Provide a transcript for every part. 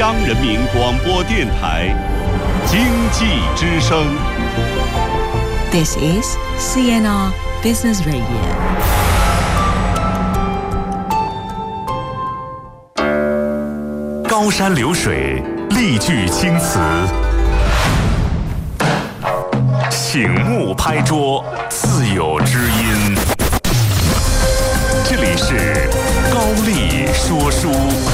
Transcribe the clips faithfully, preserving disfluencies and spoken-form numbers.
央人民广播电台经济之声。 This is C N R Business Radio。 高山流水，丽句青词，醒目拍桌，自有知音。这里是高丽说书。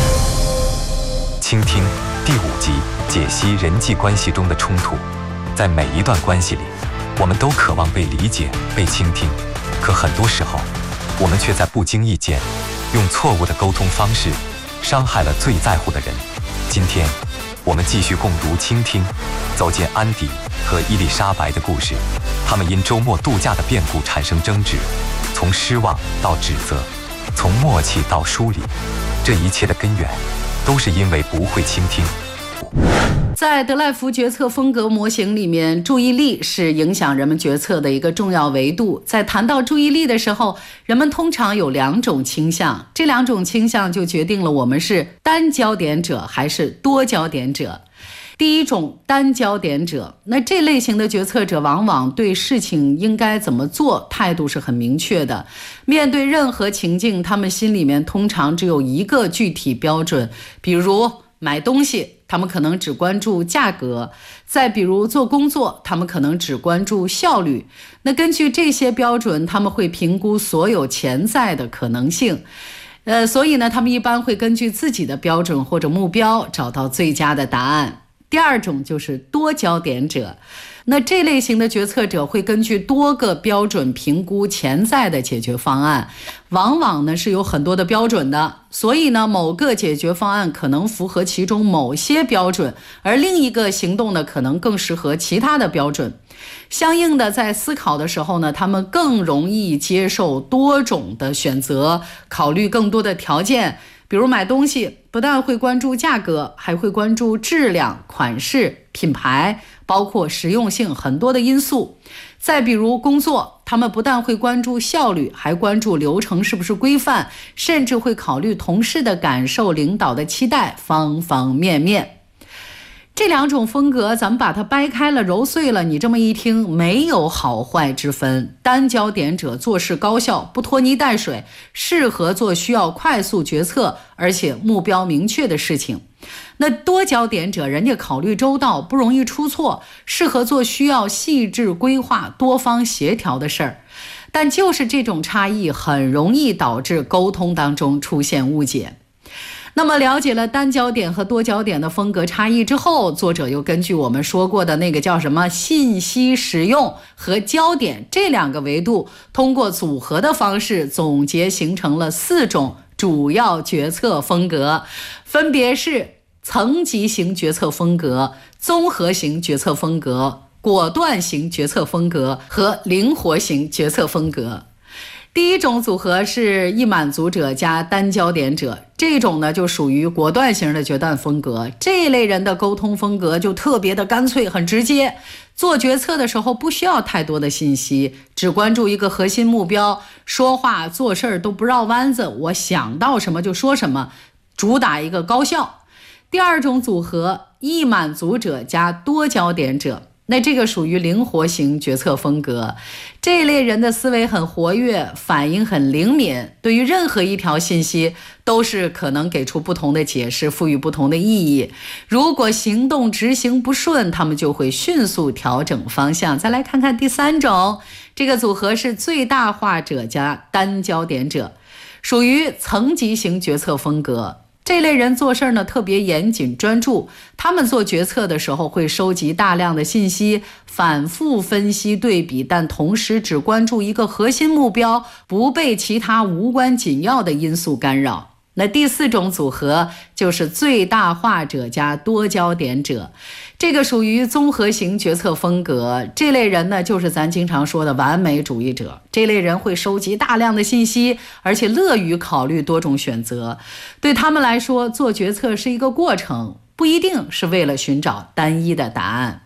倾听第五集，解析人际关系中的冲突。在每一段关系里，我们都渴望被理解、被倾听，可很多时候，我们却在不经意间，用错误的沟通方式，伤害了最在乎的人。今天，我们继续共读《倾听》，走进安迪和伊丽莎白的故事。他们因周末度假的变故产生争执，从失望到指责，从默契到疏离，这一切的根源，都是因为不会倾听。 在德赖福决策风格模型里面，注意力是影响人们决策的一个重要维度。在谈到注意力的时候，人们通常有两种倾向，这两种倾向就决定了我们是单焦点者还是多焦点者。第一种单焦点者，那这类型的决策者往往对事情应该怎么做态度是很明确的。面对任何情境，他们心里面通常只有一个具体标准，比如买东西，他们可能只关注价格；再比如做工作，他们可能只关注效率。那根据这些标准，他们会评估所有潜在的可能性。呃，所以呢，他们一般会根据自己的标准或者目标找到最佳的答案。第二种就是多焦点者，那这类型的决策者会根据多个标准评估潜在的解决方案，往往呢是有很多的标准的，所以呢某个解决方案可能符合其中某些标准，而另一个行动呢可能更适合其他的标准。相应的，在思考的时候呢，他们更容易接受多种的选择，考虑更多的条件。比如买东西，不但会关注价格，还会关注质量、款式、品牌，包括实用性很多的因素。再比如工作，他们不但会关注效率，还关注流程是不是规范，甚至会考虑同事的感受、领导的期待，方方面面。这两种风格咱们把它掰开了揉碎了，你这么一听，没有好坏之分。单焦点者做事高效，不拖泥带水，适合做需要快速决策而且目标明确的事情。那多焦点者，人家考虑周到，不容易出错，适合做需要细致规划、多方协调的事儿。但就是这种差异，很容易导致沟通当中出现误解。那么了解了单焦点和多焦点的风格差异之后，作者又根据我们说过的那个叫什么信息使用和焦点这两个维度，通过组合的方式总结形成了四种主要决策风格，分别是层级型决策风格、综合型决策风格、果断型决策风格和灵活型决策风格。第一种组合是易满足者加单焦点者，这种呢就属于果断型的决断风格。这一类人的沟通风格就特别的干脆，很直接，做决策的时候不需要太多的信息，只关注一个核心目标，说话做事儿都不绕弯子，我想到什么就说什么，主打一个高效。第二种组合，易满足者加多焦点者，那这个属于灵活型决策风格。这一类人的思维很活跃，反应很灵敏，对于任何一条信息都是可能给出不同的解释，赋予不同的意义。如果行动执行不顺，他们就会迅速调整方向。再来看看第三种，这个组合是最大化者加单焦点者，属于层级型决策风格。这类人做事呢特别严谨专注，他们做决策的时候会收集大量的信息，反复分析对比，但同时只关注一个核心目标，不被其他无关紧要的因素干扰。那第四种组合就是最大化者加多焦点者，这个属于综合型决策风格。这类人呢，就是咱经常说的完美主义者。这类人会收集大量的信息，而且乐于考虑多种选择。对他们来说，做决策是一个过程，不一定是为了寻找单一的答案。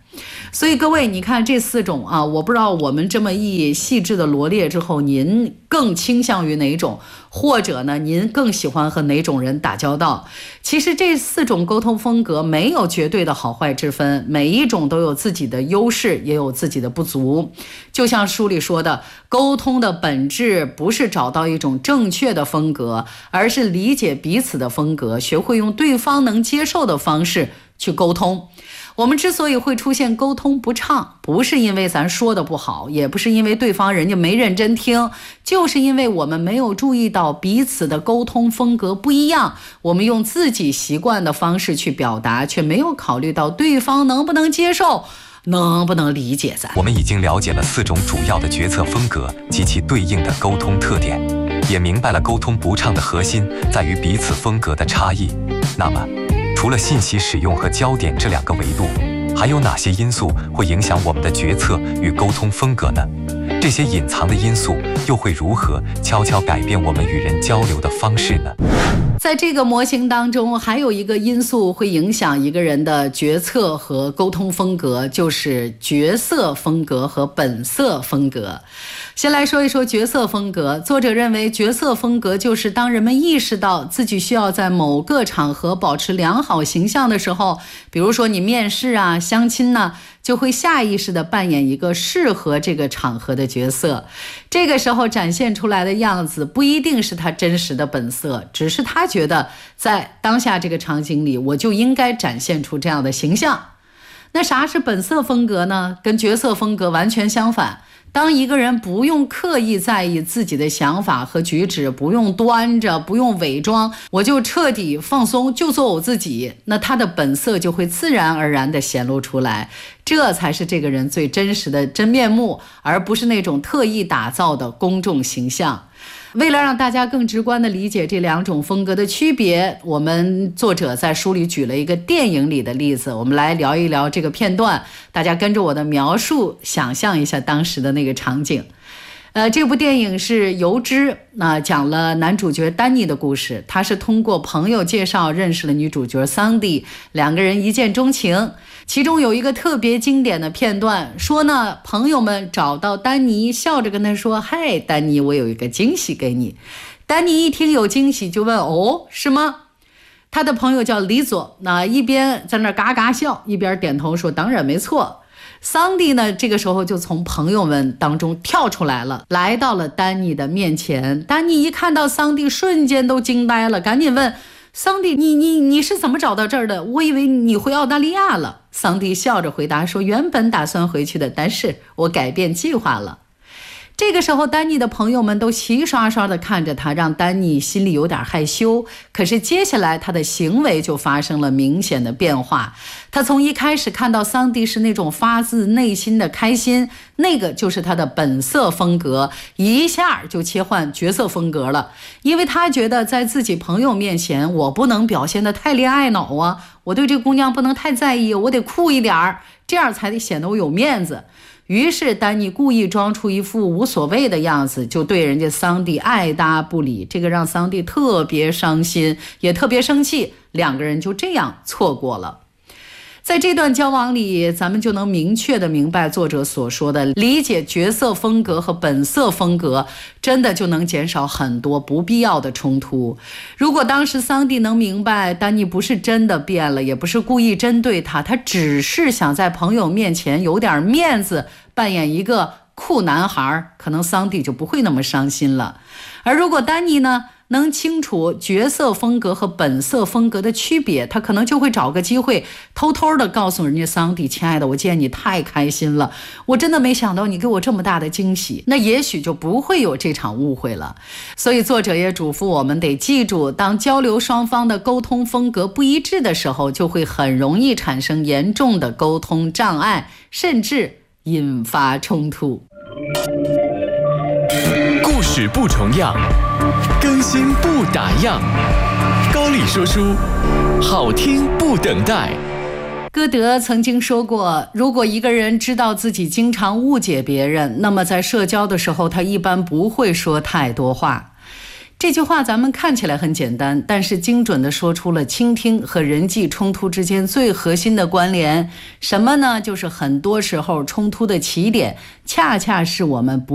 所以各位，你看这四种啊，我不知道我们这么一细致的罗列之后，您更倾向于哪种，或者呢，您更喜欢和哪种人打交道？其实这四种沟通风格没有绝对的好坏之分，每一种都有自己的优势，也有自己的不足。就像书里说的，沟通的本质不是找到一种正确的风格，而是理解彼此的风格，学会用对方能接受的方式去沟通。我们之所以会出现沟通不畅，不是因为咱说的不好，也不是因为对方人家没认真听，就是因为我们没有注意到彼此的沟通风格不一样，我们用自己习惯的方式去表达，却没有考虑到对方能不能接受，能不能理解咱。 我们已经了解了四种主要的决策风格及其对应的沟通特点，也明白了沟通不畅的核心在于彼此风格的差异。那么除了信息使用和焦点这两个维度，还有哪些因素会影响我们的决策与沟通风格呢？这些隐藏的因素又会如何悄悄改变我们与人交流的方式呢？ 在这个模型当中，还有一个因素会影响一个人的决策和沟通风格，就是角色风格和本色风格。先来说一说角色风格。作者认为，角色风格就是当人们意识到自己需要在某个场合保持良好形象的时候，比如说你面试啊、相亲啊，就会下意识地扮演一个适合这个场合的角色。这个时候展现出来的样子不一定是他真实的本色，只是他觉得在当下这个场景里，我就应该展现出这样的形象。那啥是本色风格呢？跟角色风格完全相反。当一个人不用刻意在意自己的想法和举止，不用端着，不用伪装，我就彻底放松，就做我自己，那他的本色就会自然而然地显露出来，这才是这个人最真实的真面目，而不是那种特意打造的公众形象。为了让大家更直观地理解这两种风格的区别，我们作者在书里举了一个电影里的例子，我们来聊一聊这个片段，大家跟着我的描述想象一下当时的那个场景。呃，这部电影是油脂，那、呃、讲了男主角丹尼的故事。他是通过朋友介绍认识了女主角桑迪，两个人一见钟情。其中有一个特别经典的片段，说呢，朋友们找到丹尼，笑着跟他说：“嗨，丹尼，我有一个惊喜给你。”丹尼一听有惊喜，就问：“哦，是吗？”他的朋友叫李佐，那一边在那嘎嘎笑，一边点头说：“当然没错。”桑迪呢，这个时候就从朋友们当中跳出来了，来到了丹尼的面前。丹尼一看到桑迪，瞬间都惊呆了，赶紧问桑迪：“你你你是怎么找到这儿的？我以为你回澳大利亚了。”桑迪笑着回答说：“原本打算回去的，但是我改变计划了。”这个时候，丹尼的朋友们都齐刷刷地看着他，让丹尼心里有点害羞。可是接下来他的行为就发生了明显的变化。他从一开始看到桑迪是那种发自内心的开心，那个就是他的本色风格，一下就切换角色风格了。因为他觉得在自己朋友面前，我不能表现得太恋爱脑啊，我对这姑娘不能太在意，我得酷一点儿，这样才得显得我有面子。于是丹尼故意装出一副无所谓的样子，就对人家桑迪爱答不理，这个让桑迪特别伤心，也特别生气，两个人就这样错过了。在这段交往里，咱们就能明确地明白作者所说的，理解角色风格和本色风格，真的就能减少很多不必要的冲突。如果当时桑迪能明白丹尼不是真的变了，也不是故意针对他，他只是想在朋友面前有点面子，扮演一个酷男孩，可能桑迪就不会那么伤心了。而如果丹尼呢，能清楚角色风格和本色风格的区别，他可能就会找个机会偷偷的告诉人家桑迪：“亲爱的，我见你太开心了，我真的没想到你给我这么大的惊喜。”那也许就不会有这场误会了。所以作者也嘱咐我们得记住，当交流双方的沟通风格不一致的时候，就会很容易产生严重的沟通障碍，甚至引发冲突。 故事不重样，更新不打烊。高丽说书，好听不等待。 歌德曾经说过，如果一个人知道自己经常误解别人，那么在社交的时候，他一般不会说太多话。 这句话咱们看起来很简单，但是精准地说出了倾听和人际冲突之间最核心的关联。什么呢？就是很多时候冲突的起点恰恰是我们不